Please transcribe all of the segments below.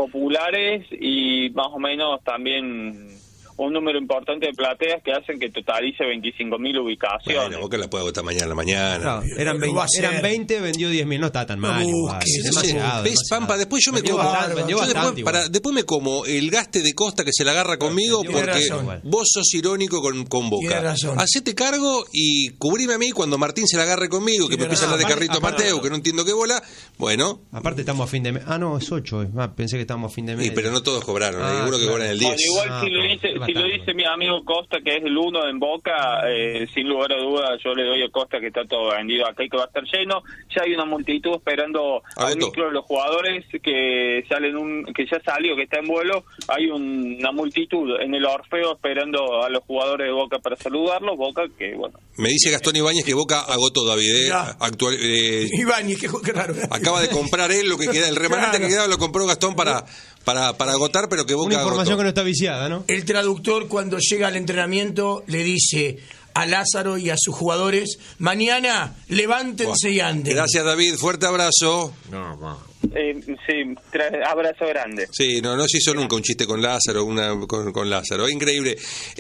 populares y más o menos también un número importante de plateas que hacen que totalice 25.000 ubicaciones. Bueno, Boca la puede agotar mañana a la mañana. Claro, eran 20, vendió 10.000, no está tan mal. ¿Ves, Pampa? Después yo me como. Después me como el gaste de Costa que se la agarra conmigo porque vos sos irónico con Boca. Hacete cargo y cubrime a mí cuando Martín se la agarre conmigo, que me empieza a hablar de Carrito Mateo, que no entiendo qué bola. Bueno. Aparte estamos a fin de mes. Ah, no, es 8. Pensé que estábamos a fin de mes. Sí, pero no todos cobraron. Seguro que cobran el 10. Bueno, igual si lo dice mi amigo Costa, que es el 1 en Boca, sin lugar a dudas yo le doy a Costa que está todo vendido acá y que va a estar lleno. Ya hay una multitud esperando al micro de los jugadores que ya salió, que está en vuelo. Hay una multitud en el Orfeo esperando a los jugadores de Boca para saludarlos. Boca que, bueno. Me dice Gastón Ibáñez que Boca agotó, David. Ibáñez, qué raro. Acaba de comprar él lo que queda, el remanente que quedaba lo compró Gastón para agotar, pero que Boca una información agotó. Que no está viciada, ¿no? El traductor cuando llega al entrenamiento le dice a Lázaro y a sus jugadores: mañana levántense y anden. Gracias, David, fuerte abrazo. Sí, abrazo grande. Sí, no se hizo nunca un chiste con Lázaro, con Lázaro, increíble.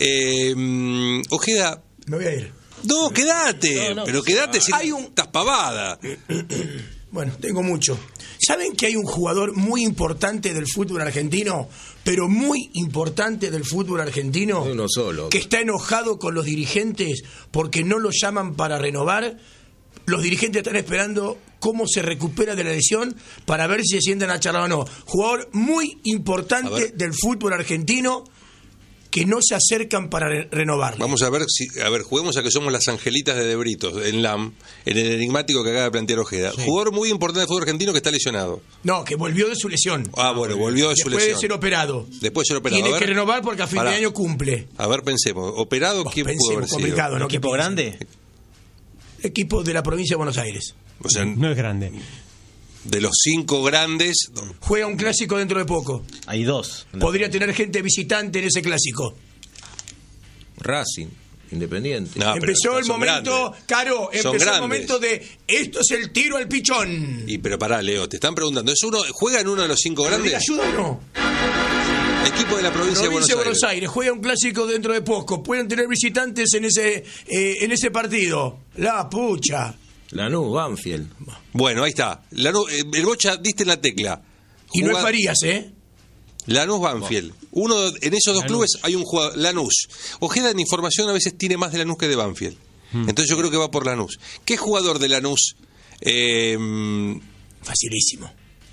Ojeda, me voy a ir. No, quédate, pero quédate si estás pavada. Bueno, tengo mucho. ¿Saben que hay un jugador muy importante del fútbol argentino, pero muy importante del fútbol argentino, uno solo, que está enojado con los dirigentes porque no lo llaman para renovar? Los dirigentes están esperando cómo se recupera de la lesión para ver si se sientan a charlar o no. Jugador muy importante del fútbol argentino que no se acercan para renovarlo. Vamos a ver juguemos a que somos las angelitas de Debritos en LAM, en el enigmático que acaba de plantear Ojeda. Sí. Jugador muy importante del fútbol argentino que está lesionado. No, que volvió de su lesión. Bueno, volvió de su lesión. Después de ser operado. Tiene que renovar porque a fin de año cumple. A ver, pensemos. ¿Operado quién pudo haber sido? Complicado, ¿no? ¿Equipo grande? Equipo de la provincia de Buenos Aires. O sea, no es grande. De los 5 grandes, juega un clásico dentro de poco. Hay 2. Podría tener gente visitante en ese clásico. Racing, Independiente. No, empezó el momento, Caro, empezó el momento de esto es el tiro al pichón. Pero pará, Leo, te están preguntando, ¿juega en uno de los 5 grandes? ¿Ayuda o no? Equipo de la provincia de Buenos Aires. Juega un clásico dentro de poco. Pueden tener visitantes en ese partido. La pucha. Lanús, Banfield. Bueno, ahí está. El Bocha, diste en la tecla. Y no es Farías, Lanús, Banfield. En esos dos clubes hay un jugador. Lanús. Ojeda en información a veces tiene más de Lanús que de Banfield. Entonces yo creo que va por Lanús. ¿Qué jugador de Lanús? Facilísimo.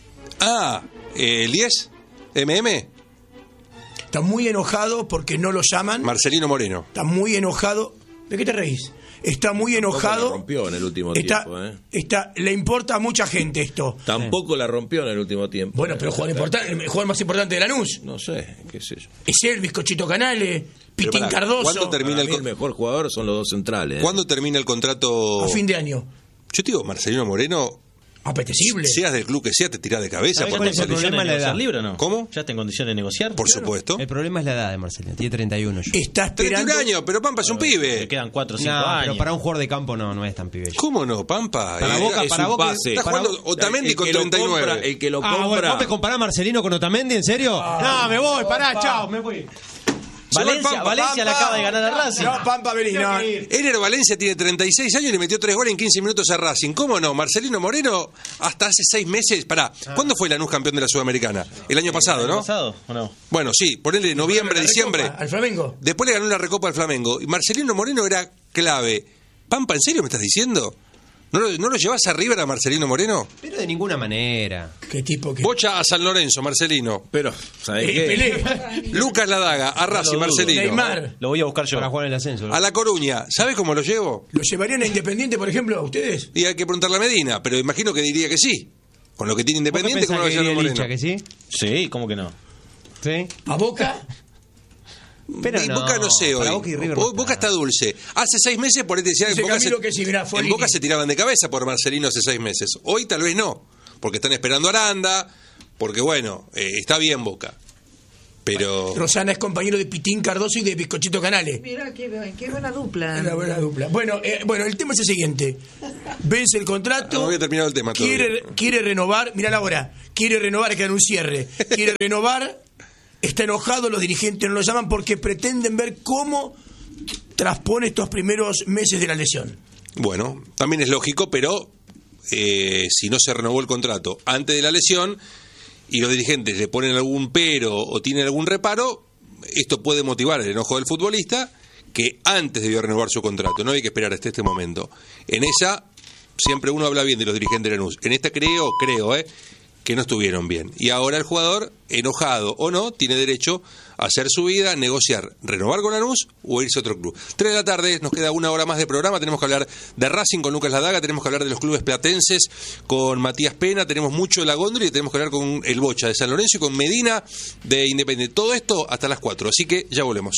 ¿Lies? ¿MM? Está muy enojado porque no lo llaman. Marcelino Moreno. Está muy enojado. ¿De qué te reís? Está muy enojado. La rompió en el último tiempo. Le importa a mucha gente esto. Tampoco la rompió en el último tiempo. Bueno, pero el jugador más importante de Lanús. No sé, qué sé yo. Es el Bizcochito Canales, Pitín Cardoso. ¿Cuándo termina el mejor jugador son los 2 centrales? ¿Cuándo termina el contrato? A fin de año. Yo te digo, Marcelino Moreno. Apetecible. Seas del club que sea, te tirás de cabeza. ¿Cuál es el problema? ¿De negociar libre o no? ¿Cómo? ¿Ya está en condiciones de negociar? Por supuesto. El problema es la edad de Marcelino. Tiene 31 ya. Está esperando. 31 años, pero Pampa es un pibe. Le quedan 4 o 5 años. Pero para un jugador de campo no es tan pibe. ¿Cómo no, Pampa? Para Boca, Está jugando Otamendi con 39. El que lo compra. Bueno, ¿vos me comparás a Marcelino con Otamendi? ¿En serio? No, me voy, chao, me voy. Valencia le acaba de ganar a Racing. No, Pampa, vení. Ener Valencia tiene 36 años y le metió 3 goles en 15 minutos a Racing. ¿Cómo no? Marcelino Moreno, hasta hace 6 meses. ¿Cuándo fue Lanús campeón de la Sudamericana? El año pasado, ¿no? ¿El año pasado o no? Bueno, sí, ponele noviembre, diciembre. ¿Al Flamengo? Después le ganó la Recopa al Flamengo. Y Marcelino Moreno era clave. Pampa, ¿en serio me estás diciendo? ¿No lo llevas a River a Marcelino Moreno? Pero de ninguna manera. ¿Qué tipo? Bocha a San Lorenzo, Marcelino. Pero, ¿sabes qué? Lucas Ladaga, a Racing, Marcelino. Neymar. Lo voy a buscar yo. Para jugar en el ascenso. A La Coruña. ¿Sabes cómo lo llevo? ¿Lo llevarían a Independiente, por ejemplo, a ustedes? Y hay que preguntarle a Medina, pero imagino que diría que sí. Con lo que tiene Independiente, ¿cómo lo va a llevar a Moreno? ¿Que sí? Sí, ¿cómo que no? ¿Sí? ¿A Boca? Pero Boca no sé hoy. Boca está dulce. Hace 6 meses por ahí te decía en Boca se tiraban de cabeza por Marcelino hace 6 meses. Hoy tal vez no, porque están esperando a Aranda, porque bueno, está bien Boca. Pero Rosana es compañero de Pitín Cardoso y de Bizcochito Canales. Mira, qué buena dupla. Una buena dupla. Bueno, el tema es el siguiente. Vence el contrato. No había terminado el tema. Quiere renovar. Mirá la hora. Quiere renovar, que dan un cierre. Quiere renovar. Está enojado, los dirigentes no lo llaman porque pretenden ver cómo transpone estos primeros meses de la lesión. Bueno, también es lógico, pero si no se renovó el contrato antes de la lesión y los dirigentes le ponen algún pero o tienen algún reparo, esto puede motivar el enojo del futbolista, que antes debió renovar su contrato, no hay que esperar hasta este momento. En esa, siempre uno habla bien de los dirigentes de Lanús. En esta creo, que no estuvieron bien. Y ahora el jugador, enojado o no, tiene derecho a hacer su vida, negociar, renovar con Lanús o irse a otro club. 3 de la tarde, nos queda una hora más de programa, tenemos que hablar de Racing con Lucas Ladaga, tenemos que hablar de los clubes platenses con Matías Pena, tenemos mucho de la Góndola y tenemos que hablar con el Bocha de San Lorenzo y con Medina de Independiente. Todo esto hasta las 4, así que ya volvemos.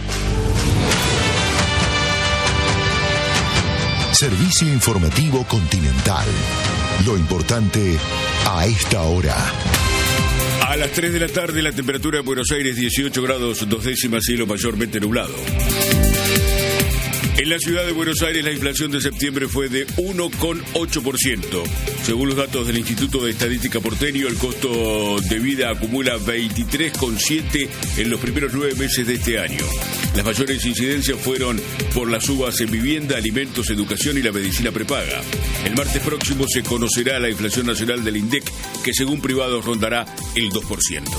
Servicio Informativo Continental. Lo importante a esta hora. A las 3 de la tarde, la temperatura en Buenos Aires 18 grados 2 décimas, cielo mayormente nublado. En la ciudad de Buenos Aires la inflación de septiembre fue de 1,8%. Según los datos del Instituto de Estadística porteño, el costo de vida acumula 23,7 en los primeros 9 meses de este año. Las mayores incidencias fueron por las subas en vivienda, alimentos, educación y la medicina prepaga. El martes próximo se conocerá la inflación nacional del INDEC, que según privados rondará el 2%.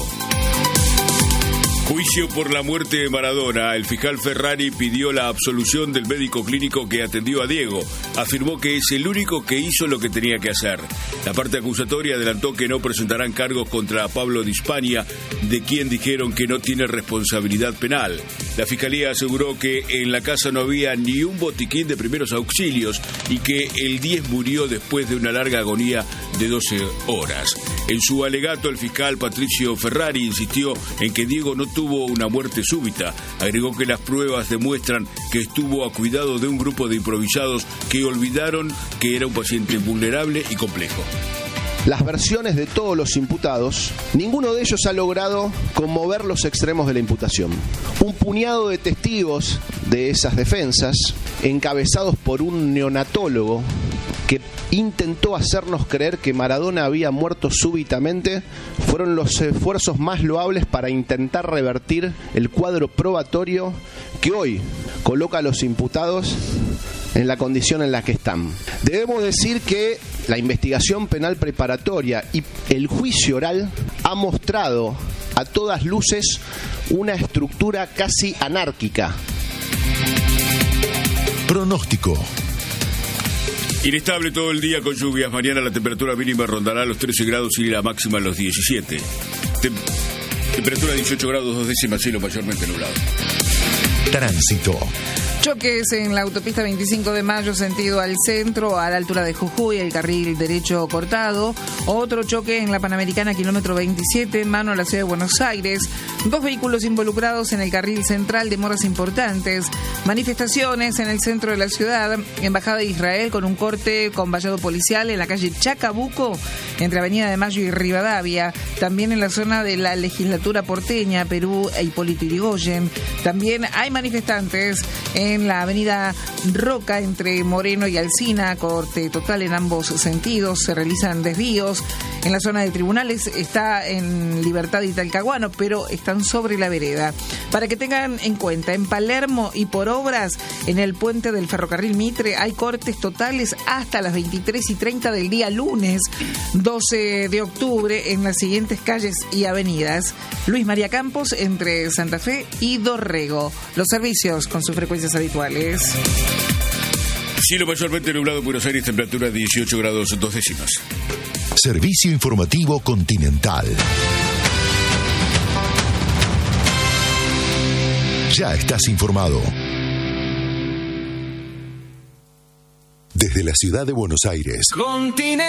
Juicio por la muerte de Maradona. El fiscal Ferrari pidió la absolución del médico clínico que atendió a Diego. Afirmó que es el único que hizo lo que tenía que hacer. La parte acusatoria adelantó que no presentarán cargos contra Pablo Di Spagna, de quien dijeron que no tiene responsabilidad penal. La fiscalía aseguró que en la casa no había ni un botiquín de primeros auxilios y que el 10 murió después de una larga agonía de 12 horas. En su alegato, el fiscal Patricio Ferrari insistió en que Diego no tuvo una muerte súbita. Agregó que las pruebas demuestran que estuvo a cuidado de un grupo de improvisados que olvidaron que era un paciente vulnerable y complejo. Las versiones de todos los imputados, ninguno de ellos ha logrado conmover los extremos de la imputación. Un puñado de testigos de esas defensas, encabezados por un neonatólogo que intentó hacernos creer que Maradona había muerto súbitamente, fueron los esfuerzos más loables para intentar revertir el cuadro probatorio que hoy coloca a los imputados en la condición en la que están. Debemos decir que la investigación penal preparatoria y el juicio oral ha mostrado a todas luces una estructura casi anárquica. Pronóstico. Inestable todo el día con lluvias. Mañana la temperatura mínima rondará los 13 grados y la máxima los 17. Temperatura 18 grados 2 décimas, cielo mayormente nublado. Tránsito. Choques en la autopista 25 de Mayo, sentido al centro, a la altura de Jujuy, el carril derecho cortado. Otro choque en la Panamericana, kilómetro 27, mano a la ciudad de Buenos Aires. 2 vehículos involucrados en el carril central, demoras importantes. Manifestaciones en el centro de la ciudad. Embajada de Israel con un corte con vallado policial en la calle Chacabuco, entre Avenida de Mayo y Rivadavia. También en la zona de la legislatura porteña, Perú e Hipólito Yrigoyen. También hay manifestantes en la avenida Roca entre Moreno y Alsina, corte total en ambos sentidos, se realizan desvíos. En la zona de tribunales está en Libertad y Talcahuano, pero están sobre la vereda. Para que tengan en cuenta, en Palermo y por obras en el puente del ferrocarril Mitre hay cortes totales hasta las 23:30 del día lunes 12 de octubre en las siguientes calles y avenidas: Luis María Campos entre Santa Fe y Dorrego. Los servicios con sus frecuencias habituales. Cielo mayormente nublado en Buenos Aires, temperatura 18 grados 2 décimas. Servicio Informativo Continental. Ya estás informado. Desde la ciudad de Buenos Aires.